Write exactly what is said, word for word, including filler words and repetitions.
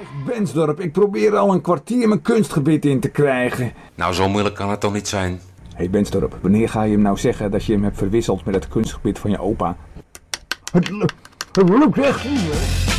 Bensdorp, ik probeer al een kwartier mijn kunstgebied in te krijgen. Nou, zo moeilijk kan het toch niet zijn? Hé hey Bensdorp, wanneer ga je hem nou zeggen dat je hem hebt verwisseld met het kunstgebied van je opa? Het, het lukt echt niet, hè?